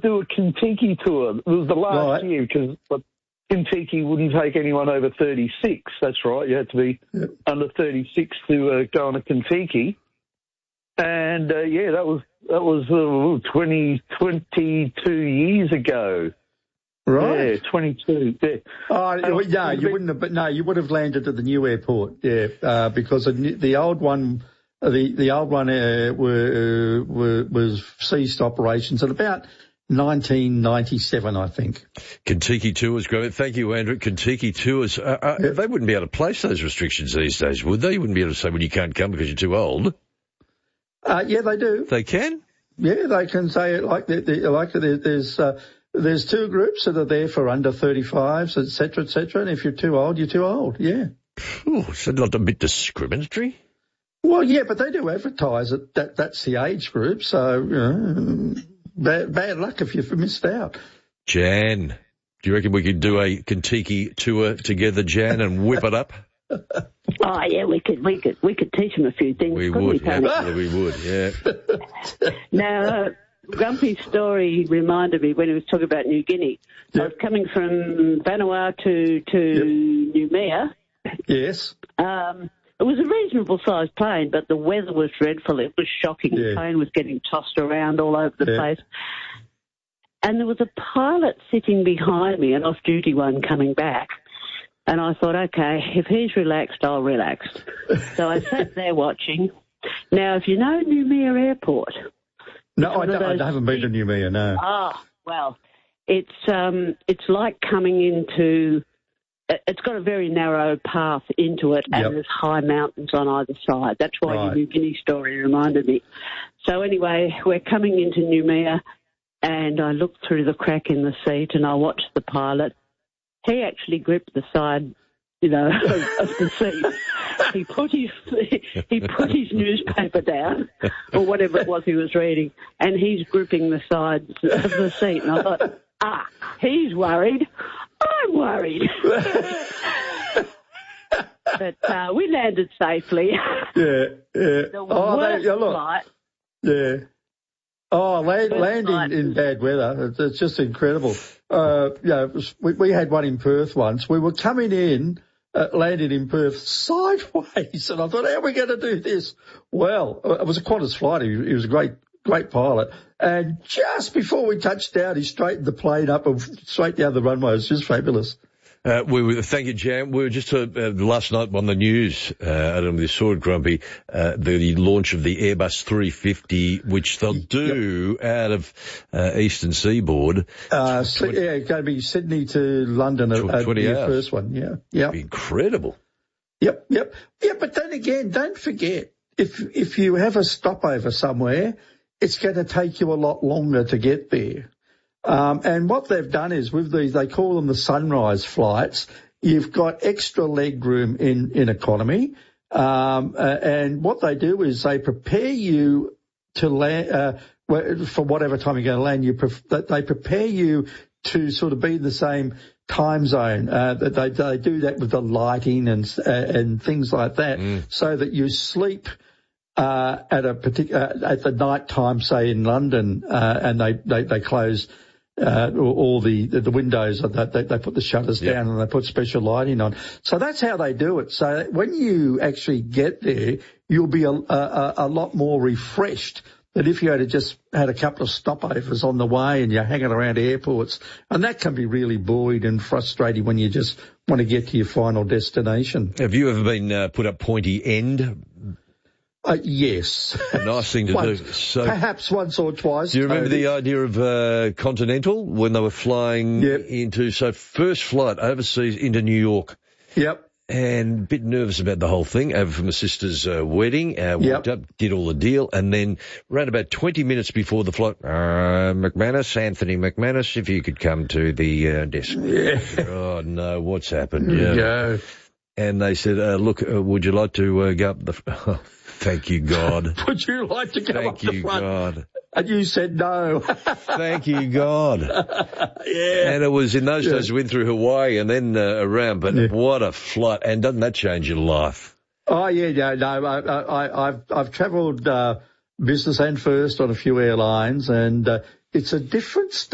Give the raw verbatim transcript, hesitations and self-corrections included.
do a Kentucky tour. It was the last Right. year because Kentucky wouldn't take anyone over thirty-six. That's right. You had to be Yep. under thirty-six to uh, go on a Kentucky. And, uh, yeah, that was that was uh, twenty, twenty-two years ago. Right. Yeah, twenty-two. Yeah. Oh, well, yeah, you wouldn't have, but no, you would have landed at the new airport, yeah, uh, because the, the old one, the, the old one, uh, were, uh, were, was ceased operations at about nineteen ninety-seven, I think. Kentucky Tours, great. Thank you, Andrew. Kentucky Tours, uh, uh, Yeah. they wouldn't be able to place those restrictions these days, would they? You wouldn't be able to say, well, you can't come because you're too old. Uh, yeah, they do. They can? Yeah, they can say it like, they, they, like there, there's, uh, there's two groups that are there for under thirty-fives, et cetera, et cetera, and if you're too old, you're too old, yeah. Ooh, is that not a bit discriminatory? Well, yeah, but they do advertise it, that that's the age group, so, you know, bad, bad luck if you've missed out. Jan, do you reckon we could do a Kentucky tour together, Jan, and whip it up? Oh yeah, we could, we could, we could teach them a few things. We couldn't would, we, Tony? absolutely we would, yeah. Now, uh, Grumpy's story reminded me when he was talking about New Guinea. Yep. I was coming from Vanuatu to Yep. Noumea. Yes. Um, it was a reasonable sized plane, but the weather was dreadful. It was shocking. Yeah. The plane was getting tossed around all over the Yeah. place. And there was a pilot sitting behind me, an off-duty one coming back. And I thought, okay, if he's relaxed, I'll relax. So I sat there watching. Now, if you know Noumea Airport... No, I, one of don't, those I haven't been to Noumea, no. Ah, well, it's um, it's like coming into... It's got a very narrow path into it, and Yep. there's high mountains on either side. That's why Right. the New Guinea story reminded me. So anyway, we're coming into Noumea, and I looked through the crack in the seat, and I watched the pilot. He actually gripped the side, you know, of, of the seat. He put his he put his newspaper down, or whatever it was he was reading, and he's gripping the sides of the seat. And I thought, ah, he's worried. I'm worried. But uh, we landed safely. Yeah, yeah. The Oh, worst they, yeah, look, flight. yeah. Oh, land, First landing flight. in bad weather, it's, it's just incredible. Uh, you know, it was, we, we had one in Perth once. We were coming in, uh, landed in Perth sideways, and I thought, how are we going to do this? Well, it was a Qantas flight. He, he was a great, great pilot. And just before we touched down, he straightened the plane up and straight down the runway. It was just fabulous. Uh, we were, thank you, Jan. We were just uh, uh, last night on the news, uh, Adam, we saw it, Grumpy, uh, the launch of the Airbus three fifty, which they'll do yep. out of uh, Eastern Seaboard. Uh, so, yeah, it's going to be Sydney to London at, at twenty the hours. First one, yeah. Yep. Incredible. Yep, yep. Yeah, but then again, don't forget, if if you have a stopover somewhere, it's going to take you a lot longer to get there. Um, and what they've done is with these, they call them the sunrise flights. You've got extra leg room in, in economy. Um, uh, and what they do is they prepare you to land, uh, for whatever time you're going to land, you pref- they prepare you to sort of be in the same time zone. Uh, they, they do that with the lighting and, uh, and things like that mm. so that you sleep Uh, at a particular, uh, at the night time, say in London, uh, and they, they, they close, uh, all the, the windows, they, they put the shutters yep. down and they put special lighting on. So that's how they do it. So when you actually get there, you'll be a, a, a lot more refreshed than if you had just had a couple of stopovers on the way and you're hanging around airports. And that can be really buoyed and frustrating when you just want to get to your final destination. Have you ever been uh, put up pointy end? Uh, yes. A nice thing to once, do. So, perhaps once or twice. Do you remember Tony. the idea of uh, Continental when they were flying yep. into, so first flight overseas into New York? Yep. And a bit nervous about the whole thing, over from my sister's uh, wedding, uh, walked yep. up, did all the deal, and then around about twenty minutes before the flight, uh, McManus, Anthony McManus, if you could come to the uh, desk. Yeah. Oh, no, what's happened? Yeah. yeah. And they said, uh, look, uh, would you like to uh, go up the... F- Thank you, God. Would you like to go Thank up the you, front? God. And you said no. Thank you, God. Yeah. And it was in those yeah. days we went through Hawaii and then uh, around, but yeah. what a flight. And doesn't that change your life? Oh, yeah, no, no. I, I, I've, I've travelled uh, business and first on a few airlines, and uh, it's a different style.